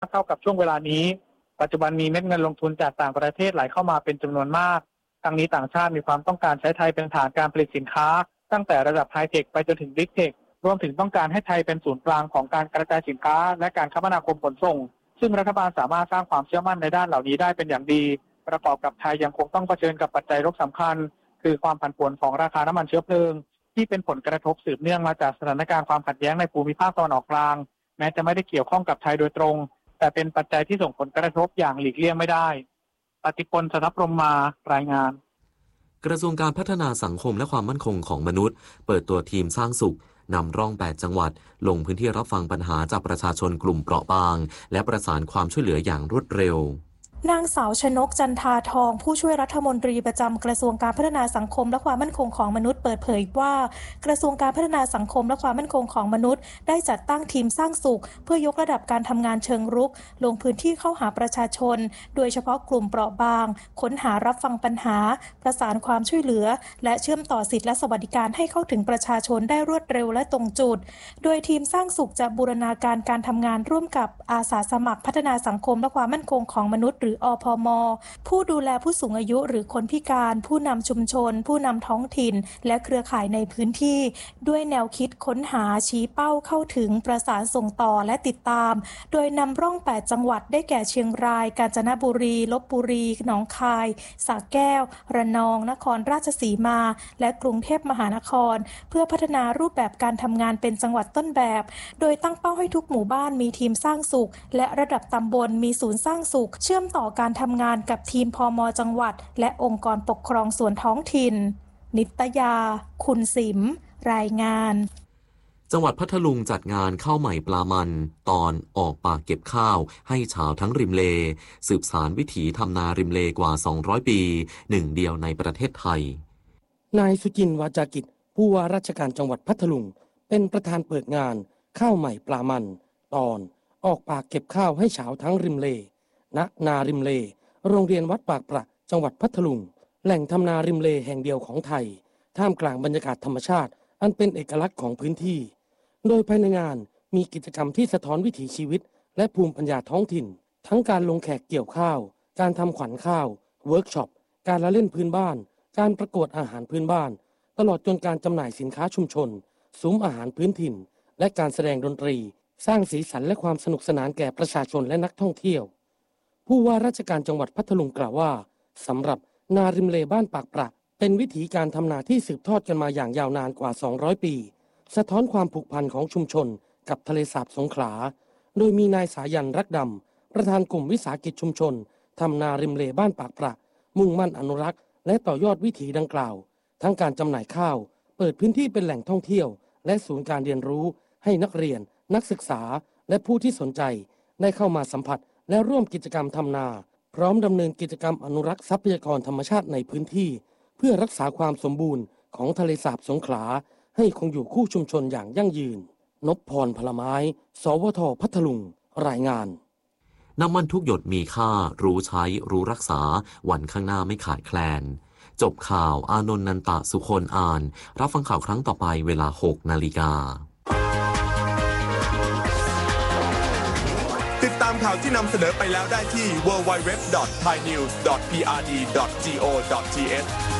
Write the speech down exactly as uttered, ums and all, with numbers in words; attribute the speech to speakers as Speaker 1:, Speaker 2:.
Speaker 1: เท่ากับช่วงเวลานี้ปัจจุบันมีเม็ดเงินลงทุนจากต่างประเทศไหลเข้ามาเป็นจำนวนมากทั้งนี้ต่างชาติมีความต้องการใช้ไทยเป็นฐานการผลิตสินค้าตั้งแต่ระดับไฮเทคไปจนถึงบิ๊กเทครวมถึงต้องการให้ไทยเป็นศูนย์กลางของการกระจายสินค้าและการคมนาคมขนส่งซึ่งรัฐบาลสามารถสร้างความเชื่อมั่นในด้านเหล่านี้ได้เป็นอย่างดีประกอบกับไทยยังคงต้องเผชิญกับปัจจัยรบสำคัญคือความผันผวนของราคาน้ำมันเชื้อเพลิงที่เป็นผลกระทบสืบเนื่องมาจากสถานการณ์ความขัดแย้งในภูมิภาคตะวันออกกลางแม้จะไม่ได้เกี่ยวข้องกับไทยโดยตรงแต่เป็นปัจจัยที่ส่งผลกระทบอย่างหลีกเลี่ยงไม่ได้ปฏิพล สทัพพรหมมารายงาน
Speaker 2: กระทรวงการพัฒนาสังคมและความมั่นคงของมนุษย์เปิดตัวทีมสร้างสุขนำร่องแปดจังหวัดลงพื้นที่รับฟังปัญหาจากประชาชนกลุ่มเปราะบางและประสานความช่วยเหลืออย่างรวดเร็วน
Speaker 3: างสาวชนกจันทาทองผู้ช่วยรัฐมนตรีประจำกระทรวงการพัฒนาสังคมและความมั่นคงของมนุษย์เปิดเผยว่ากระทรวงการพัฒนาสังคมและความมั่นคงของมนุษย์ได้จัดตั้งทีมสร้างสุขเพื่อยกระดับการทำงานเชิงรุกลงพื้นที่เข้าหาประชาชนโดยเฉพาะกลุ่มเปราะบางค้นหารับฟังปัญหาประสานความช่วยเหลือและเชื่อมต่อสิทธิและสวัสดิการให้เข้าถึงประชาชนได้รวดเร็วและตรงจุดโดยทีมสร้างสุขจะบูรณาการการทำงานร่วมกับอาสาสมัครพัฒนาสังคมและความมั่นคงของมนุษย์หรืออพม.ผู้ดูแลผู้สูงอายุหรือคนพิการผู้นำชุมชนผู้นำท้องถิ่นและเครือข่ายในพื้นที่ด้วยแนวคิดค้นหาชี้เป้าเข้าถึงประสานส่งต่อและติดตามโดยนำร่องแปดจังหวัดได้แก่เชียงรายกาญจนบุรีลพบุรีหนองคายสระแก้วระนองนครราชสีมาและกรุงเทพมหานครเพื่อพัฒนารูปแบบการทำงานเป็นจังหวัดต้นแบบโดยตั้งเป้าให้ทุกหมู่บ้านมีทีมสร้างสุขและระดับตำบลมีศูนย์สร้างสุขเชื่อมต่อการทำงานกับทีมพม.จังหวัดและองค์กรปกครองส่วนท้องถิ่นนิตยาคุณสิมรายงาน
Speaker 2: จังหวัดพัทลุงจัดงานข้าวใหม่ปลามันตอนออกปากเก็บข้าวให้ชาวทั้งริมเลสืบสานวิถีทำนาริมเลกว่าสองร้อยปีหนึ่งเดียวในประเทศไทย
Speaker 4: นายสุจินต์วาจากิจผู้ว่าราชการจังหวัดพัทลุงเป็นประธานเปิดงานข้าวใหม่ปลามันตอนออกปากเก็บข้าวให้ชาวทั้งริมเลณนาริมเลโรงเรียนวัดปากประจังหวัดพัทลุงแหล่งทำนาริมเลแห่งเดียวของไทยท่ามกลางบรรยากาศธรรมชาติอันเป็นเอกลักษณ์ของพื้นที่โดยภายในงานมีกิจกรรมที่สะท้อนวิถีชีวิตและภูมิปัญญาท้องถิ่นทั้งการลงแขกเกี่ยวข้าวการทำขวัญข้าวเวิร์กช็อปการละเล่นพื้นบ้านการประกวดอาหารพื้นบ้านตลอดจนการจำหน่ายสินค้าชุมชนซุ้มอาหารพื้นถิ่นและการแสดงดนตรีสร้างสีสันและความสนุกสนานแก่ประชาชนและนักท่องเที่ยวผู้ว่าราชการจังหวัดพัทลุงกล่าวว่าสำหรับนาริมเลบ้านปากประเป็นวิถีการทำนาที่สืบทอดกันมาอย่างยาวนานกว่าสองร้อยปีสะท้อนความผูกพันของชุมชนกับทะเลสาบสงขลาโดยมีนายสายันรักดำประธานกลุ่มวิสาหกิจชุมชนทำนาริมเลบ้านปากประมุ่งมั่นอนุรักษ์และต่อยอดวิถีดังกล่าวทั้งการจำหน่ายข้าวเปิดพื้นที่เป็นแหล่งท่องเที่ยวและศูนย์การเรียนรู้ให้นักเรียนนักศึกษาและผู้ที่สนใจได้เข้ามาสัมผัสและร่วมกิจกรรมทำนาพร้อมดำเนินกิจกรรมอนุรักษ์ทรัพยากรธรรมชาติในพื้นที่เพื่อรักษาความสมบูรณ์ของทะเลสาบสงขลาให้คงอยู่คู่ชุมชนอย่างยั่งยืนนพพรพลไม้สวทพัทลุงรายงาน
Speaker 2: น้ำมันทุกหยดมีค่ารู้ใช้รู้รักษาวันข้างหน้าไม่ขาดแคลนจบข่าวอานนท์นันตะสุคนอ่านรับฟังข่าวครั้งต่อไปเวลาหกนาฬิกา
Speaker 5: ติดตามข่าวที่นำเสนอไปแล้วได้ที่ ดับเบิลยู ดับเบิลยู ดับเบิลยู ดอท ไทยนิวส์ ดอท พี อาร์ ดี ดอท โก ดอท ที เอช